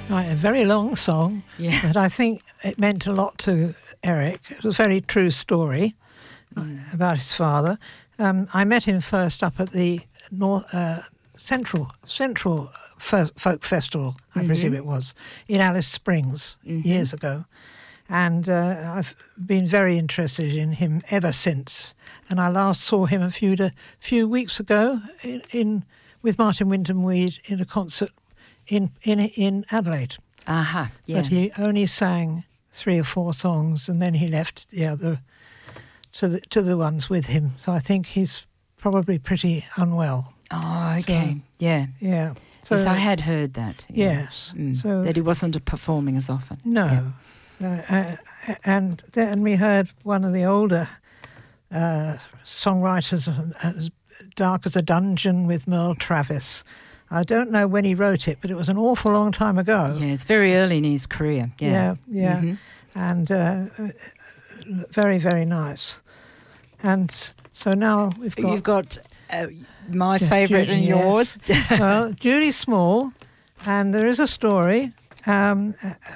Right, a very long song, but I think it meant a lot to Eric. It was a very true story about his father. I met him first up at the Central Folk Festival, I presume it was, in Alice Springs years ago. And I've been very interested in him ever since. And I last saw him a few weeks ago with Martin Winton-Weed in a concert in Adelaide. Yeah. But he only sang 3 or 4 songs, and then he left the other to the ones with him. So I think he's probably pretty unwell. Oh, okay. So, yeah. So, yes, I had heard that. Yes. So that he wasn't performing as often. No. Yeah. And then we heard one of the older songwriters, As Dark as a Dungeon, with Merle Travis. I don't know when he wrote it, but it was an awful long time ago. Yeah, it's very early in his career. Yeah. And very, very nice. And so now You've got my favourite and yours. Well, Judy Small, and there is a story, and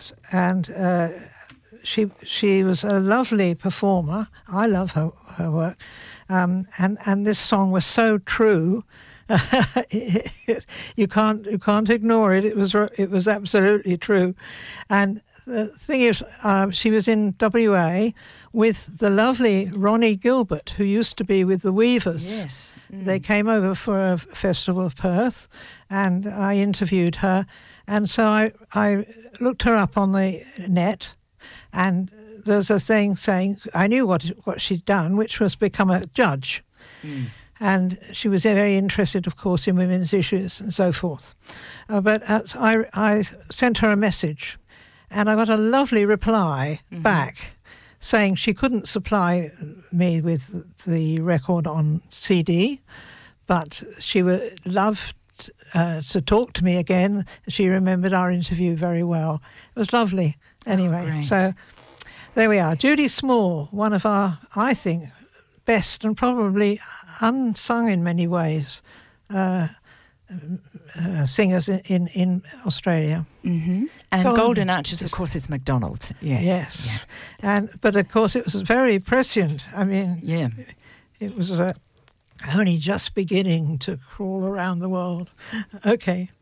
she was a lovely performer. I love her work, and this song was so true. You can't ignore it. It was absolutely true, and the thing is, she was in WA with the lovely Ronnie Gilbert, who used to be with the Weavers. Yes. They came over for a festival of Perth, and I interviewed her, and so I looked her up on the net, and there's a thing saying I knew what she'd done, which was become a judge. And she was very interested, of course, in women's issues and so forth. But I sent her a message, and I got a lovely reply back saying she couldn't supply me with the record on CD, but she would love to talk to me again. She remembered our interview very well. It was lovely. Anyway, so there we are. Judy Small, one of our, I think, best and probably unsung in many ways singers in Australia. And Golden Arches, of course, is MacDonald. Yes. But of course it was very prescient. I mean, it was only just beginning to crawl around the world. Okay.